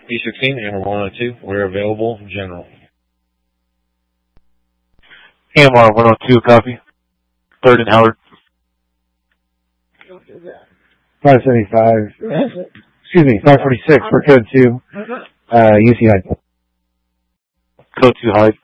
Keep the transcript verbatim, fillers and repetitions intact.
B sixteen, Hammer one oh two, we're available, general. Hammer one oh two, copy. Third and Howard. five seventy-five, excuse me, five forty-six, we're code two, uh, U C Hyde. Code two Hyde.